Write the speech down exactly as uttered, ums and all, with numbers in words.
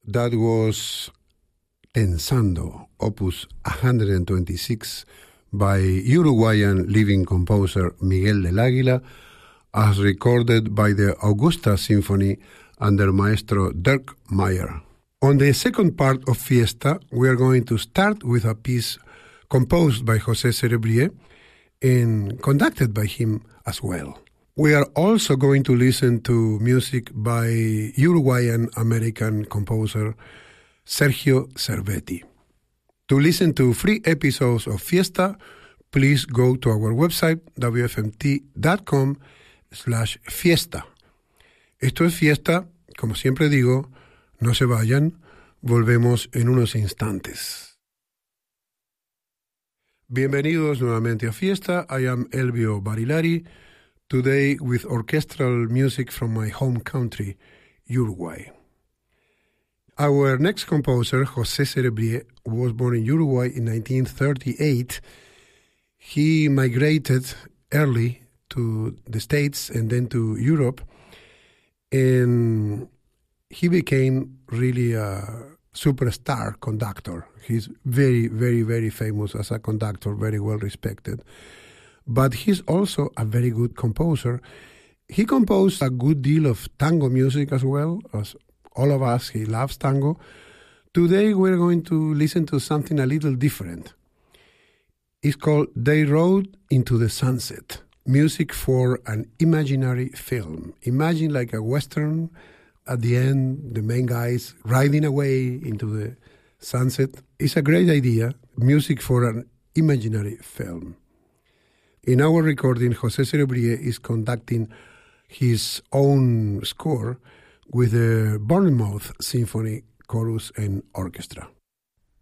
That was Pensando, opus one twenty-six, by Uruguayan living composer Miguel del Águila, as recorded by the Augusta Symphony under Maestro Dirk Meyer. On the second part of Fiesta, we are going to start with a piece composed by José Cerebrier and conducted by him as well. We are also going to listen to music by Uruguayan-American composer Sergio Cervetti. To listen to free episodes of Fiesta, please go to our website w f m t dot com slash fiesta. Esto es Fiesta, como siempre digo, no se vayan, volvemos en unos instantes. Bienvenidos nuevamente a Fiesta. I am Elvio Barilari, today with orchestral music from my home country, Uruguay. Our next composer, José Cerebrier, was born in Uruguay in nineteen thirty-eight. He migrated early to the States and then to Europe, and he became really a superstar conductor. He's very, very, very famous as a conductor, very well respected. But he's also a very good composer. He composed a good deal of tango music as well, as all of us. He loves tango. Today we're going to listen to something a little different. It's called They Rode into the Sunset, music for an imaginary film. Imagine like a Western, at the end, the main guys riding away into the sunset. It's a great idea, music for an imaginary film. In our recording, José Cerebrier is conducting his own score with the Bournemouth Symphony Chorus and Orchestra.